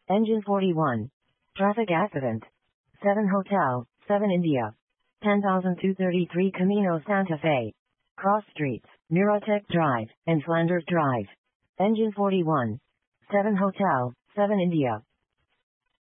Engine 41. Traffic accident. 7 Hotel, 7 India. 10,233 Camino Santa Fe. Cross Streets, Mirotech Drive, and Flanders Drive. Engine 41. 7 Hotel, 7 India.